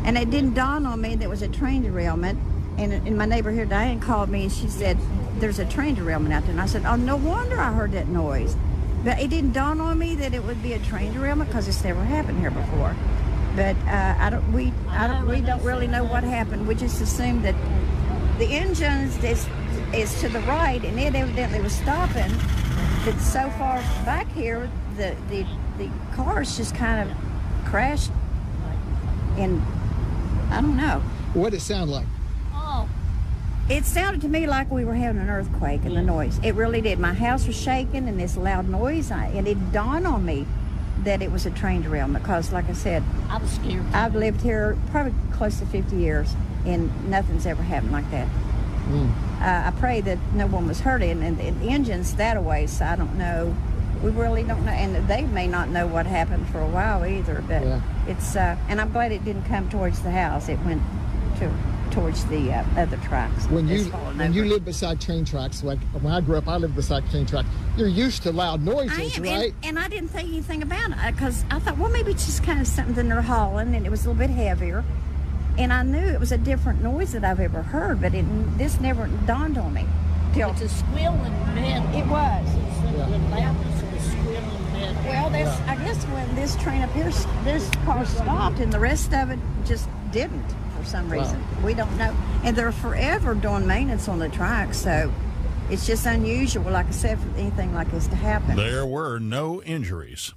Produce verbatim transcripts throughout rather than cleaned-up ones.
And it didn't dawn on me that it was a train derailment. And, and my neighbor here, Diane, called me and she said, there's a train derailment out there. And I said, oh, no wonder I heard that noise. But it didn't dawn on me that it would be a train derailment because it's never happened here before. But uh, I don't, we, I don't, we don't really know what happened. We just assumed that the engine is, is to the right, and it evidently was stopping. But so far back here, the, the, the cars just kind of crashed, and I don't know. What did it sound like? Oh. It sounded to me like we were having an earthquake and the noise. It really did. My house was shaking and this loud noise, I, and it dawned on me that it was a train derailment because, like I said, I was scared. I've lived here probably close to fifty years, and nothing's ever happened like that. Mm. Uh, I pray that no one was hurt, and, and the engine's that away, so I don't know. We really don't know, and they may not know what happened for a while either. But yeah. it's, uh, and I'm glad it didn't come towards the house. It went to towards the uh, other tracks. When you when you live beside train tracks, like when I grew up, I lived beside train tracks. You're used to loud noises, am, right? And, and I didn't think anything about it because I thought, well, maybe it's just kind of something they're hauling, and it was a little bit heavier. And I knew it was a different noise that I've ever heard, but it, this never dawned on me. Till it's a squealing bed. It was. It's yeah. The loudness of a squealing bed. Well, that's, yeah. I guess when this train up here, this car stopped, and the rest of it just didn't. For some reason. Wow. We don't know. And they're forever doing maintenance on the tracks, so it's just unusual, like I said, for anything like this to happen. There were no injuries.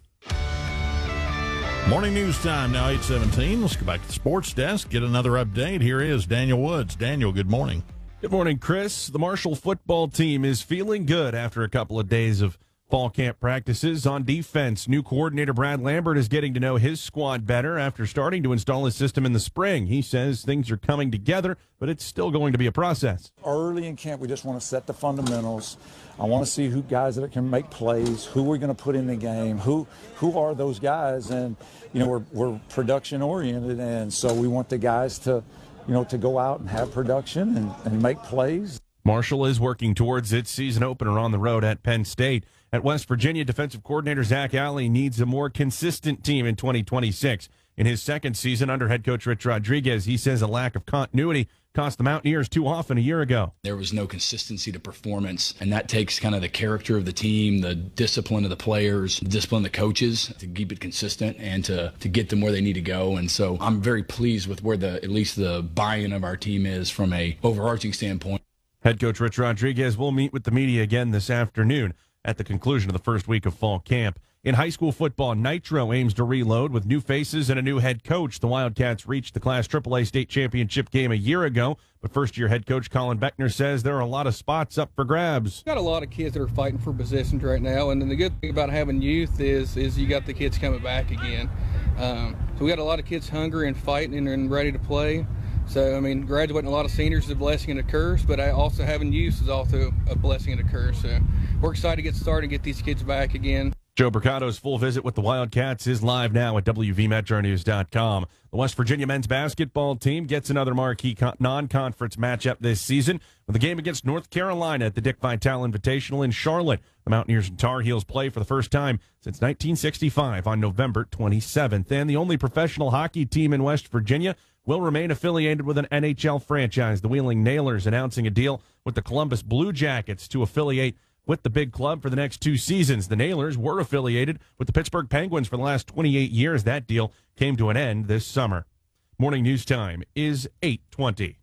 Morning news time now, eight seventeen. Let's go back to the sports desk, get another update. Here is Daniel Woods. Daniel, good morning. Good morning, Chris. The Marshall football team is feeling good after a couple of days of fall camp practices. On defense, new coordinator Brad Lambert is getting to know his squad better after starting to install his system in the spring. He says things are coming together, but it's still going to be a process. Early in camp, we just want to set the fundamentals. I want to see who guys that can make plays, who we're going to put in the game, who who are those guys, and you know we're we're production oriented, and so we want the guys to you know to go out and have production and, and make plays. Marshall is working towards its season opener on the road at Penn State. At West Virginia, defensive coordinator Zach Alley needs a more consistent team in twenty twenty-six. In his second season under head coach Rich Rodriguez, he says a lack of continuity cost the Mountaineers too often a year ago. There was no consistency to performance, and that takes kind of the character of the team, the discipline of the players, the discipline of the coaches to keep it consistent and to, to get them where they need to go. And so I'm very pleased with where the at least the buy-in of our team is from a overarching standpoint. Head coach Rich Rodriguez will meet with the media again this afternoon at the conclusion of the first week of fall camp. In high school football, Nitro aims to reload with new faces and a new head coach. The Wildcats reached the Class triple A state championship game a year ago, but first-year head coach Colin Beckner says there are a lot of spots up for grabs. Got a lot of kids that are fighting for positions right now, and then the good thing about having youth is is you got the kids coming back again. Um, so we got a lot of kids hungry and fighting and, and ready to play. So, I mean, graduating a lot of seniors is a blessing and a curse, but I also having youth is also a blessing and a curse. So we're excited to get started and get these kids back again. Joe Bricato's full visit with the Wildcats is live now at W V Metro News dot com. The West Virginia men's basketball team gets another marquee con- non-conference matchup this season with a game against North Carolina at the Dick Vitale Invitational in Charlotte. The Mountaineers and Tar Heels play for the first time since nineteen sixty-five on November twenty-seventh. And the only professional hockey team in West Virginia will remain affiliated with an N H L franchise. The Wheeling Nailers announcing a deal with the Columbus Blue Jackets to affiliate with the big club for the next two seasons. The Nailers were affiliated with the Pittsburgh Penguins for the last twenty-eight years. That deal came to an end this summer. Morning news time is eight twenty.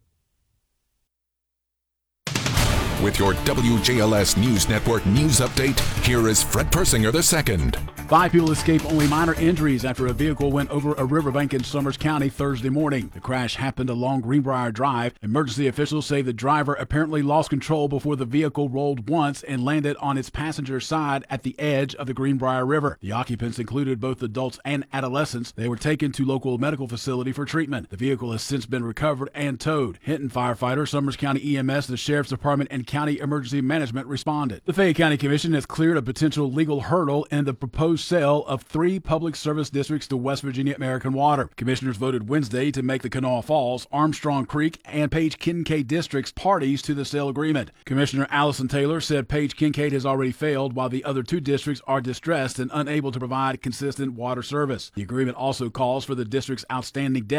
With your W J L S News Network news update, here is Fred Persinger the second. Five people escaped only minor injuries after a vehicle went over a riverbank in Summers County Thursday morning. The crash happened along Greenbrier Drive. Emergency officials say the driver apparently lost control before the vehicle rolled once and landed on its passenger side at the edge of the Greenbrier River. The occupants included both adults and adolescents. They were taken to local medical facility for treatment. The vehicle has since been recovered and towed. Hinton firefighters, Summers County E M S, the Sheriff's Department, and County Emergency Management responded. The Fayette County Commission has cleared a potential legal hurdle in the proposed sale of three public service districts to West Virginia American Water. Commissioners voted Wednesday to make the Kanawha Falls, Armstrong Creek, and Page Kincaid districts parties to the sale agreement. Commissioner Allison Taylor said Page Kincaid has already failed, while the other two districts are distressed and unable to provide consistent water service. The agreement also calls for the district's outstanding debt